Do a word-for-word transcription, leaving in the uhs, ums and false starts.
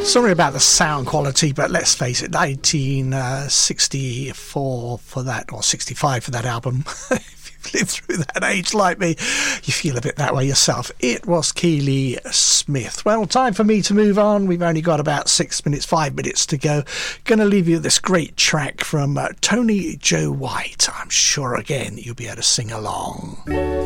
Sorry about the sound quality, but let's face it, nineteen sixty-four for that, or sixty-five for that album. If you've lived through that age like me, you feel a bit that way yourself. It was Keely Smith. Well, time for me to move on. We've only got about six minutes, five minutes to go. Going to leave you this great track from uh, Tony Joe White. I'm sure, again, you'll be able to sing along.